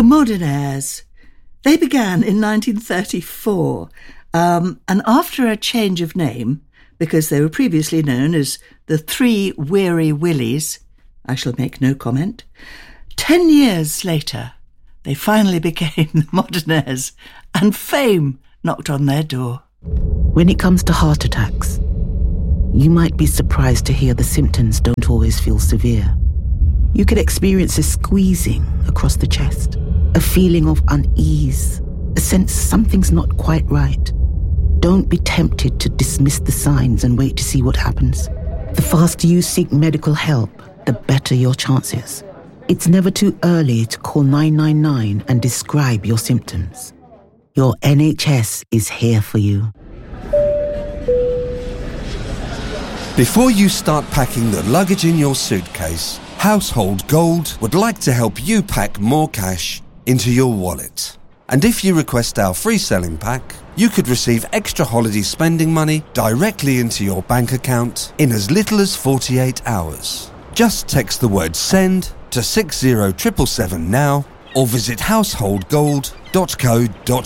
The Modernaires. They began in 1934, and after a change of name, because they were previously known as the Three Weary Willies, I shall make no comment, 10 years later, they finally became the Modernaires, and fame knocked on their door. When it comes to heart attacks, you might be surprised to hear the symptoms don't always feel severe. You could experience a squeezing across the chest, a feeling of unease, a sense something's not quite right. Don't be tempted to dismiss the signs and wait to see what happens. The faster you seek medical help, the better your chances. It's never too early to call 999 and describe your symptoms. Your NHS is here for you. Before you start packing the luggage in your suitcase, Household Gold would like to help you pack more cash into your wallet. And if you request our free selling pack, you could receive extra holiday spending money directly into your bank account in as little as 48 hours. Just text the word SEND to 60777 now or visit householdgold.co.uk.